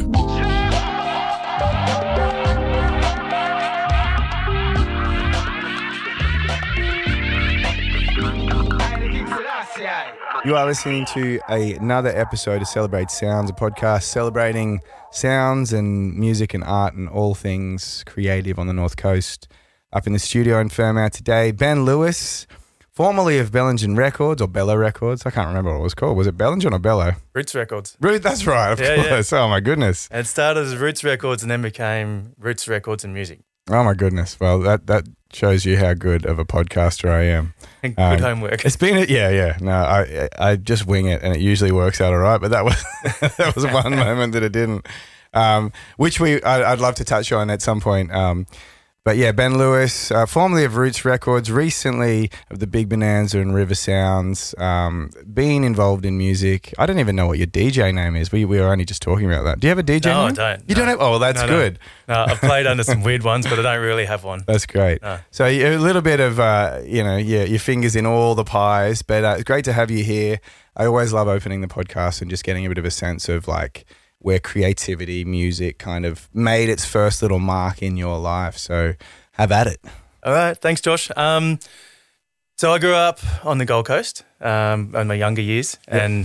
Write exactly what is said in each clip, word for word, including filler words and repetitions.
You are listening to a, another episode of Celebrate Sounds, a podcast celebrating sounds and music and art and all things creative on the North Coast. Up in the studio in Fairmount today, Ben Lewis, formerly of Bellingen Records or Bello Records. I can't remember what it was called. Was it Bellingen or Bello? Roots Records. Root, that's right, of yeah, course. Yeah. Oh, my goodness. And it started as Roots Records and then became Roots Records and Music. Oh, my goodness. Well, that, that shows you how good of a podcaster I am. Good um, homework. It's been, yeah, yeah. No, I I just wing it and it usually works out all right, but that was that was one moment that it didn't, um, which we I, I'd love to touch on at some point. Um, but yeah, Ben Lewis, uh, formerly of Roots Records, recently of the Big Bonanza and River Sounds, um, being involved in music. I don't even know what your D J name is. We, we were only just talking about that. Do you have a D J no, name? No, I don't. You no. don't have? Oh, well, that's no, good. No. no, I've played under some weird ones, but I don't really have one. That's great. No. So a little bit of, uh, you know, yeah, your fingers in all the pies, but uh, it's great to have you here. I always love opening the podcast and just getting a bit of a sense of like where creativity, music kind of made its first little mark in your life. So have at it. All right. Thanks, Josh. Um, so I grew up on the Gold Coast um, in my younger years yep. and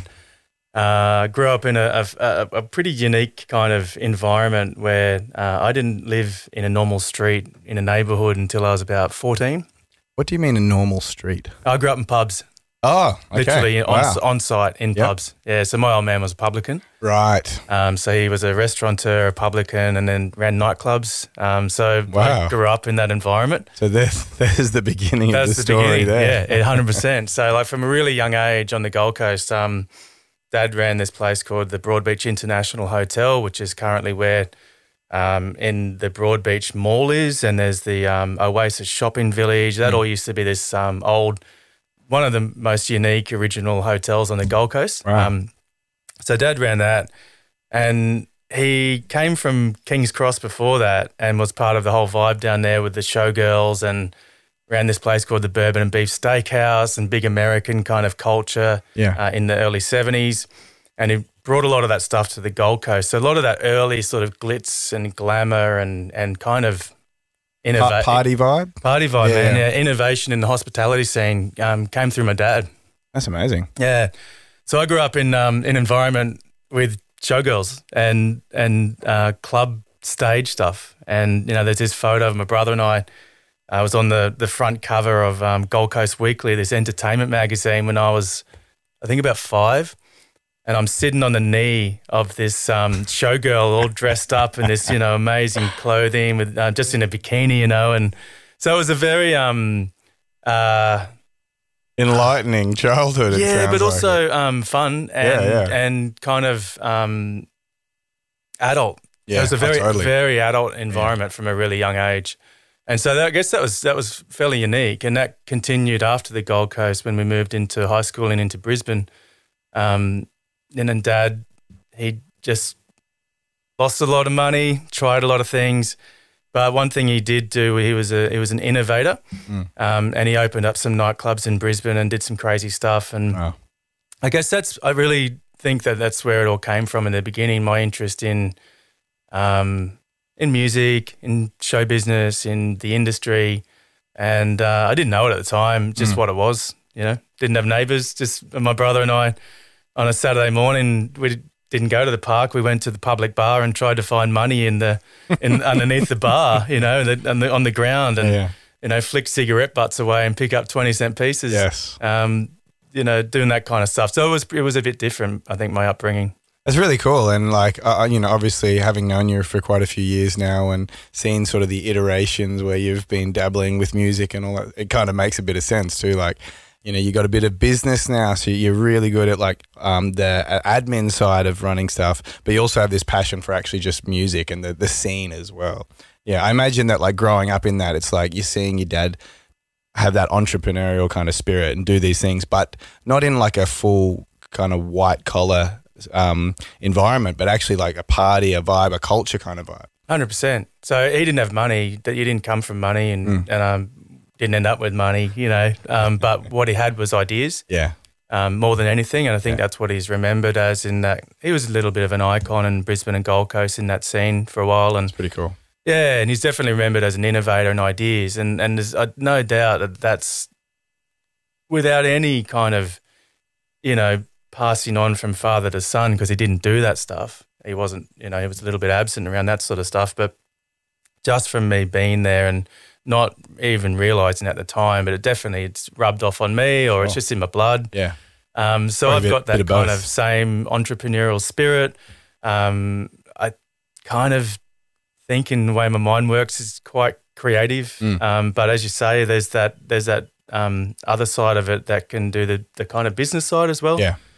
uh, grew up in a, a, a pretty unique kind of environment where uh, I didn't live in a normal street in a neighbourhood until I was about fourteen. What do you mean a normal street? I grew up in pubs. Oh, okay. Literally on, wow. on site in yep. pubs. Yeah, so my old man was a publican. Right. Um, so he was a restaurateur, a publican, and then ran nightclubs. Um, so wow. I grew up in that environment. So there's, there's the beginning That's of the, the story beginning. there. Yeah, one hundred percent. So like from a really young age on the Gold Coast, um, Dad ran this place called the Broadbeach International Hotel, which is currently where um, in the Broadbeach Mall is, and there's the um, Oasis Shopping Village. That mm. all used to be this um, old, one of the most unique original hotels on the Gold Coast. Right. Um, so Dad ran that, and he came from King's Cross before that and was part of the whole vibe down there with the showgirls and ran this place called the Bourbon and Beef Steakhouse and big American kind of culture yeah. uh, in the early seventies. And he brought a lot of that stuff to the Gold Coast. So a lot of that early sort of glitz and glamour and, and kind of innovation. Party vibe? Party vibe, yeah. man. Yeah, innovation in the hospitality scene um, came through my dad. That's amazing. Yeah. So I grew up in um, an environment with showgirls and and uh, club stage stuff. And, you know, there's this photo of my brother and I. I was on the, the front cover of um, Gold Coast Weekly, this entertainment magazine, when I was, I think, about five. And I'm sitting on the knee of this um, showgirl all dressed up in this, you know, amazing clothing with uh, just in a bikini, you know. And so it was a very um, uh, enlightening childhood. It yeah, but like also um, fun and yeah, yeah. and kind of um, adult. Yeah, it was a very oh, totally. very adult environment yeah. from a really young age. And so that, I guess that was that was fairly unique, and that continued after the Gold Coast when we moved into high school and into Brisbane. Um, and then Dad, he just lost a lot of money, tried a lot of things, but one thing he did do, he was a he was an innovator, mm. um, and he opened up some nightclubs in Brisbane and did some crazy stuff. And wow. I guess that's I really think that that's where it all came from in the beginning. My interest in. Um, in music, in show business, in the industry. And uh, I didn't know it at the time, just mm. what it was, you know. Didn't have neighbours, just my brother and I on a Saturday morning, we didn't go to the park. We went to the public bar and tried to find money in the in underneath the bar, you know, the, on, the, on the ground and, yeah. you know, flick cigarette butts away and pick up twenty cent pieces. Yes. Um, you know, doing that kind of stuff. So it was, it was a bit different, I think, my upbringing. It's really cool. And like, uh, you know, obviously having known you for quite a few years now and seeing sort of the iterations where you've been dabbling with music and all that, it kind of makes a bit of sense too. Like, you know, you got a bit of business now, so you're really good at like um, the admin side of running stuff, but you also have this passion for actually just music and the, the scene as well. Yeah, I imagine that like growing up in that, it's like you're seeing your dad have that entrepreneurial kind of spirit and do these things, but not in like a full kind of white collar um, environment, but actually like a party, a vibe, a culture kind of vibe. one hundred percent. So he didn't have money, that you didn't come from money and, Mm. and um, didn't end up with money, you know, um, but what he had was ideas. Yeah. um, more than anything. And I think Yeah. that's what he's remembered as, in that he was a little bit of an icon in Brisbane and Gold Coast in that scene for a while. And It's pretty cool. yeah, and he's definitely remembered as an innovator in ideas. And, and there's uh, no doubt that that's without any kind of, you know, passing on from father to son, because he didn't do that stuff. He wasn't, you know, he was a little bit absent around that sort of stuff. But just from me being there and not even realising at the time, but it definitely, it's rubbed off on me, or it's Sure. just in my blood. Yeah. Um, so Probably a I've bit- got bit that of kind both. of same entrepreneurial spirit. Um, I kind of think in the way my mind works is quite creative. Mm. Um, but as you say, there's that there's that um, other side of it that can do the, the kind of business side as well. Yeah.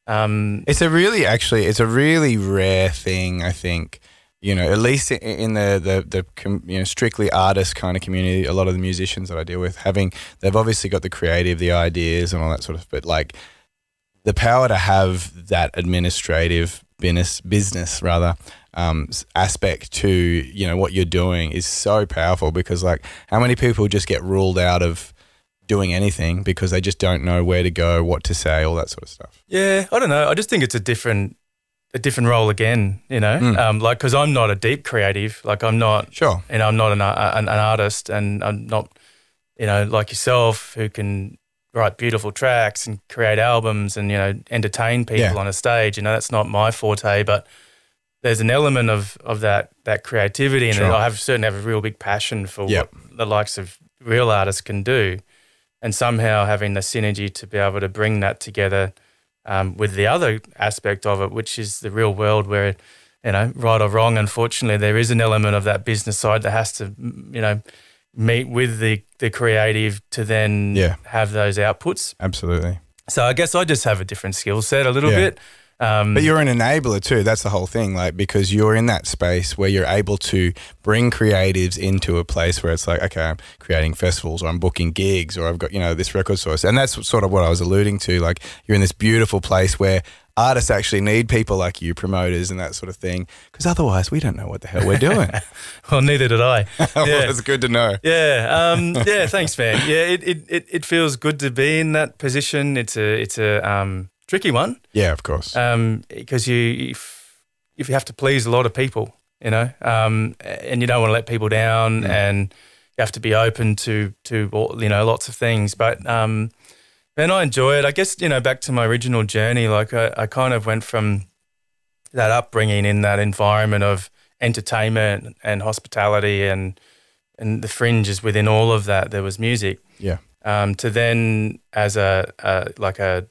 Um, It's a really, actually, it's a really rare thing, I think, you know, at least i- in the, the, the com, you know, strictly artist kind of community, a lot of the musicians that I deal with, having, they've obviously got the creative, the ideas and all that sort of, but like the power to have that administrative business, business rather, um, s- aspect to, you know, what you're doing is so powerful, because like how many people just get ruled out of doing anything because they just don't know where to go, what to say, all that sort of stuff. yeah, I don't know. I just think it's a different a different role again, you know, Mm. um, like, because I'm not a deep creative. Like I'm not, Sure. and I'm not an, an, an artist, and I'm not, you know, like yourself, who can write beautiful tracks and create albums and, you know, entertain people Yeah. on a stage. You know, that's not my forte, but there's an element of, of that that creativity, and Sure. I have certainly have a real big passion for Yep. what the likes of real artists can do, and somehow having the synergy to be able to bring that together um, with the other aspect of it, which is the real world where, you know, right or wrong, unfortunately, there is an element of that business side that has to, you know, meet with the, the creative to then Yeah. have those outputs. Absolutely. So I guess I just have a different skill set a little Yeah. bit. Um, But you're an enabler too. That's the whole thing. Like, because you're in that space where you're able to bring creatives into a place where it's like, okay, I'm creating festivals, or I'm booking gigs, or I've got, you know, this record source. And that's sort of what I was alluding to. Like, you're in this beautiful place where artists actually need people like you, promoters and that sort of thing. Because otherwise we don't know what the hell we're doing. well, neither did I. Well, Yeah. it's good to know. Yeah, um, yeah. Thanks, man. Yeah, it, it, it, it feels good to be in that position. It's a it's a um, tricky one, Yeah, of course. because you if, if you have to please a lot of people, you know, um, and you don't want to let people down, Mm. and you have to be open to to all, you know, lots of things. But um, man, I enjoy it. I guess, you know, back to my original journey, like I, I kind of went from that upbringing in that environment of entertainment and hospitality, and and the fringes within all of that, there was music. Yeah. Um, to then, as a, a like a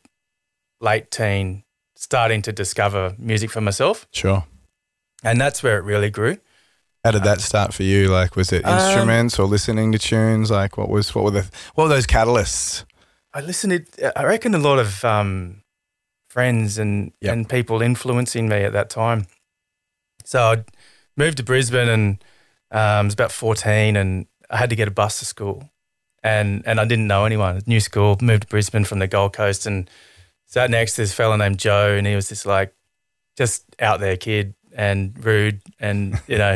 late teen, starting to discover music for myself, Sure. and that's where it really grew. How did that start for you? Like, was it Um, instruments or listening to tunes? Like, what was what were the what were those catalysts? I listened to, I reckon, a lot of um, friends and, Yep. and people influencing me at that time. So I moved to Brisbane, and um, I was about fourteen, and I had to get a bus to school, and and I didn't know anyone. New school, moved to Brisbane from the Gold Coast, and sat next to this fella named Joe, and he was this like just out there kid and rude, and you know,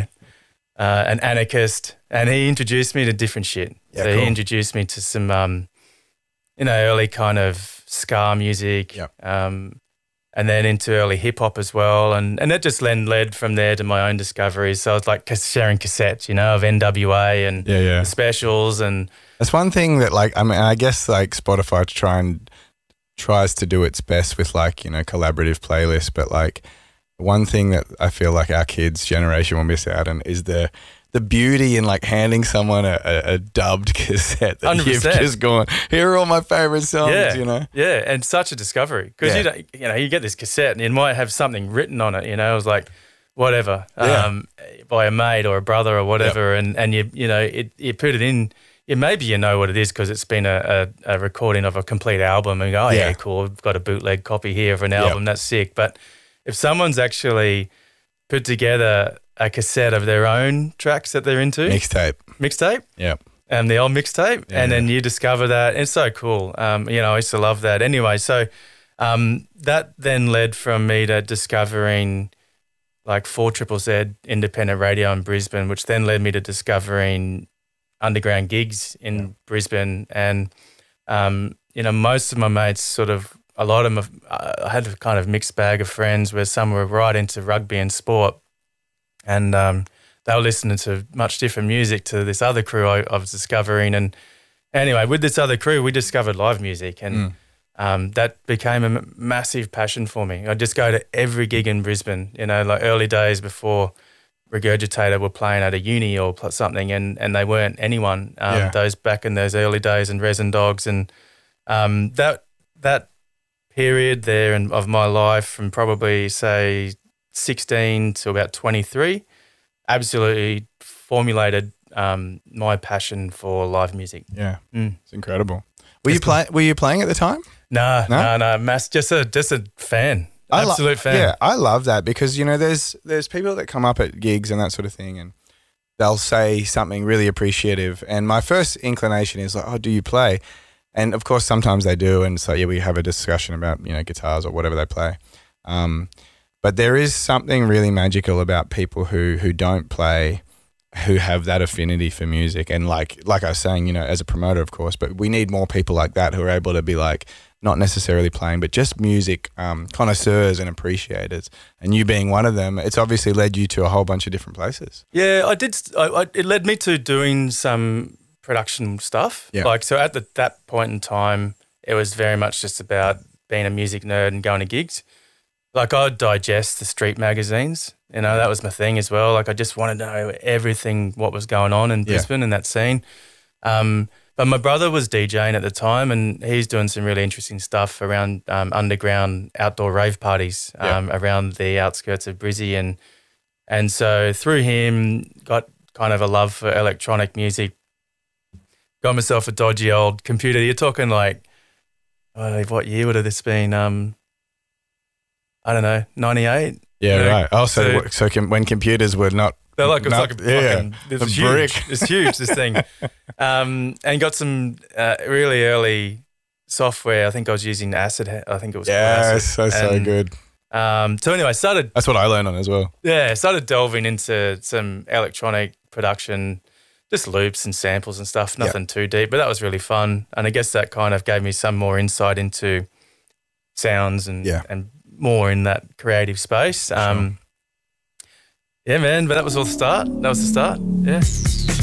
uh, an anarchist, and he introduced me to different shit. Yeah, so cool. he introduced me to some, um, you know, early kind of ska music, Yep. um, and then into early hip hop as well, and and that just led led from there to my own discoveries. So I was like cas- sharing cassettes, you know, of N W A and Yeah, yeah. the Specials, and That's one thing that, like, I mean, I guess like Spotify try and tries to do its best with, like, you know, collaborative playlists, but like one thing that I feel like our kids' generation will miss out on is the the beauty in like handing someone a, a, a dubbed cassette that one hundred you've percent. just gone, here are all my favorite songs, Yeah. you know? yeah, and such a discovery, because Yeah. you don't, you know, you get this cassette and it might have something written on it, you know, it was like whatever, Yeah. um, by a mate or a brother or whatever, and and you you know it you put it in. Yeah, maybe you know what it is because it's been a, a, a recording of a complete album, and you go, oh yeah, Yeah. cool, I've got a bootleg copy here of an album, that's sick. But if someone's actually put together a cassette of their own tracks that they're into, Mixtape. mixtape, Yeah. and the old mixtape, Yeah. and then you discover that. It's so cool. Um, you know, I used to love that. Anyway, so um, that then led from me to discovering like four Triple Z independent radio in Brisbane, which then led me to discovering underground gigs in Brisbane. And, um, you know, most of my mates sort of a lot of them, I had a kind of mixed bag of friends where some were right into rugby and sport, and um, they were listening to much different music to this other crew I, I was discovering. And anyway, with this other crew, we discovered live music, and mm. um, that became a m- massive passion for me. I'd just go to every gig in Brisbane, you know, like early days before Regurgitator were playing at a uni or something, and, and they weren't anyone. Um, yeah. Those back in those early days, and Resin Dogs, and um, that that period there in, of my life from probably say sixteen to about twenty-three, absolutely formulated um, my passion for live music. Yeah, mm. It's incredible. Were it's you playing? Were you playing at the time? No, no, no, no. Mass, just a just a fan. I Absolute lo- fan. Yeah, I love that because, you know, there's there's people that come up at gigs and that sort of thing, and they'll say something really appreciative. And my first inclination is like, oh, do you play? And of course, sometimes they do. And so, yeah, we have a discussion about, you know, guitars or whatever they play. Um, but there is something really magical about people who who don't play, who have that affinity for music. And like like I was saying, you know, as a promoter, of course, but we need more people like that who are able to be like, not necessarily playing, but just music um, connoisseurs and appreciators. And you being one of them, it's obviously led you to a whole bunch of different places. Yeah, I did. I, I, it led me to doing some production stuff. Yeah. Like, so at the, that point in time, it was very much just about being a music nerd and going to gigs. Like, I'd digest the street magazines. You know, that was my thing as well. Like, I just wanted to know everything, what was going on in Brisbane yeah. and that scene. Um, But my brother was DJing at the time, and he's doing some really interesting stuff around um, underground outdoor rave parties um, yeah. around the outskirts of Brizzy. And and so through him, got kind of a love for electronic music, got myself a dodgy old computer. You're talking like, oh, what year would have this been? Um, I don't know, ninety-eight? Yeah, you know? right. Oh, so, so, so com- when computers were not... They're like, it's not, like a fucking, yeah, it's a huge. brick. It's huge, this thing. Um, and got some uh, really early software. I think I was using Acid. I think it was Yeah, so, so and, good. Um, so anyway, I started. That's what I learned on as well. Yeah, started delving into some electronic production, just loops and samples and stuff, nothing yep. too deep, but that was really fun. And I guess that kind of gave me some more insight into sounds and, yeah. and more in that creative space. Um, sure. Yeah, man, but that was all the start. That was the start, yeah.